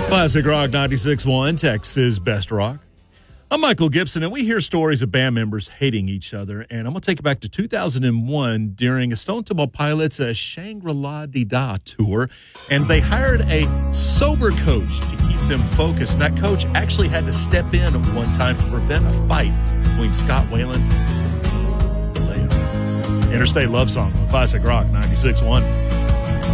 Classic Rock 96.1, Texas Best Rock. I'm Michael Gibson, and we hear stories of band members hating each other. And I'm going to take it back to 2001 during a Stone Temple Pilots Shangri-La Di-Da tour. And they hired a sober coach to keep them focused. And that coach actually had to step in one time to prevent a fight between Scott Weiland and Leo. Interstate Love Song on Classic Rock 96.1.